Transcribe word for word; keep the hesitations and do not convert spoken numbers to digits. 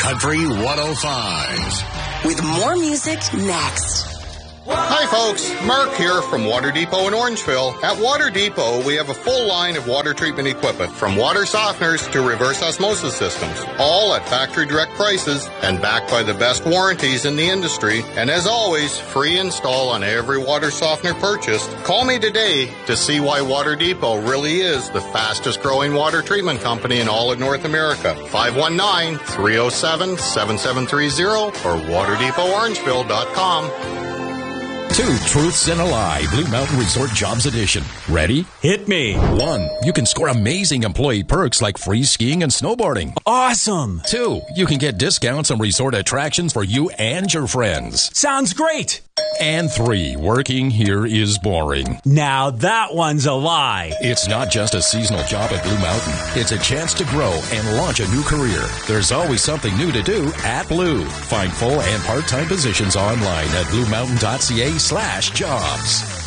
Country one oh five. With more music next. Hi folks, Mark here from Water Depot in Orangeville. At Water Depot, we have a full line of water treatment equipment, from water softeners to reverse osmosis systems, all at factory direct prices and backed by the best warranties in the industry. And as always, free install on every water softener purchased. Call me today to see why Water Depot really is the fastest growing water treatment company in all of North America. five one nine, three oh seven, seven seven three oh or water depot orangeville dot com. Two truths and a lie. Blue Mountain Resort Jobs Edition. Ready? Hit me. One, you can score amazing employee perks like free skiing and snowboarding. Awesome. Two, you can get discounts on resort attractions for you and your friends. Sounds great. And three, working here is boring. Now that one's a lie. It's not just a seasonal job at Blue Mountain. It's a chance to grow and launch a new career. There's always something new to do at Blue. Find full and part-time positions online at blue mountain dot c a slash jobs.